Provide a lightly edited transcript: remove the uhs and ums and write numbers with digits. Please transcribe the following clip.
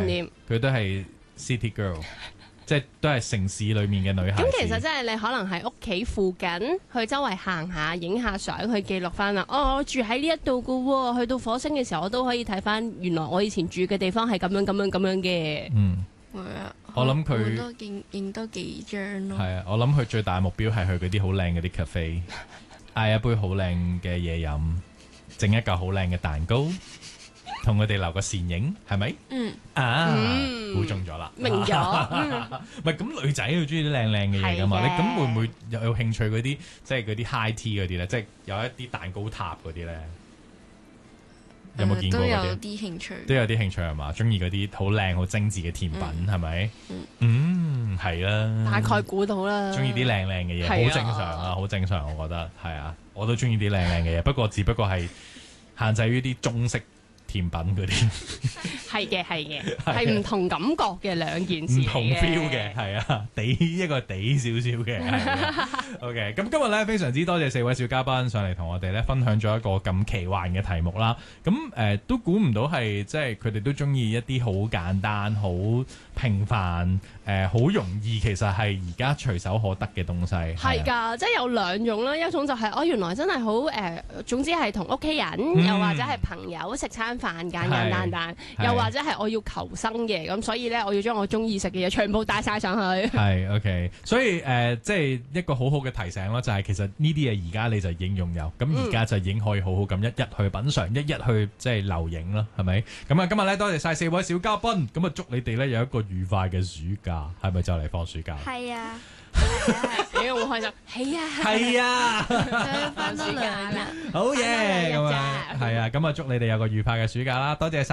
掂。 佢都係 city girl， 即係都係城市裏面嘅女孩子。 咁其實真係你可能喺屋企附近去周圍行下，影下相去記錄翻啦。哦，我住喺呢一度噶喎，去到火星嘅時候，我都可以睇翻原來我以前住嘅地方係咁樣咁樣咁樣嘅。 會啊， 我諗佢都影多幾張咯。 係啊，我諗佢最大目標係去嗰啲好靚嗰啲 cafe， 嗌一杯好靚嘅嘢飲，整一嚿好靚嘅蛋糕，同佢哋留個倩影，係咪？估中咗啦， 明咗。 唔係咁女仔要中意啲靚靚嘅嘢噶嘛？你咁會唔會有興趣嗰啲即係嗰啲 high tea 嗰啲咧？即係有一啲蛋糕塔嗰啲咧？有冇見過嗰啲？ 都有啲興趣， 都有啲興趣係嘛？中意嗰啲好靚好精緻嘅甜品係咪？係啦。 大概估到啦。 中意啲靚靚嘅嘢，好正常啊，好正常，我覺得係啊，我都中意啲靚靚嘅嘢，不過只不過係限制於啲中式甜品嗰啲。 係嘅，係唔同感覺嘅兩件事嚟嘅， 唔同 feel 嘅，係啊，一個少少嘅，係啊。OK， 咁今日咧非常之多謝4位小嘉賓上嚟同我哋咧分享咗一個咁奇幻嘅題目啦。咁都估唔到係即係佢哋都中意一啲好簡單、好平凡、好容易，其實係而家隨手可得嘅東西。 係㗎，即係有兩種啦，一種就係原來真係好總之係同屋企人，又或者係朋友食餐飯簡簡單，又或者係我要求生嘅，咁所以咧我要將我中意食嘅嘢全部帶晒上去。 係 OK， 所以即係一個好好嘅提醒咯，就係其實呢啲嘢而家你就已經擁有，咁而家就已經可以好好咁一去品嚐，一去即係留影啦，係咪？咁啊，今日咧多謝晒4位小嘉賓，咁啊祝你哋咧有一個愉快嘅暑假，係咪就嚟放暑假？ 係啊， 好開心， 係啊， 翻多2日， 好嘢，咁啊，係啊，咁啊祝你哋有個愉快嘅暑假啦，多謝晒。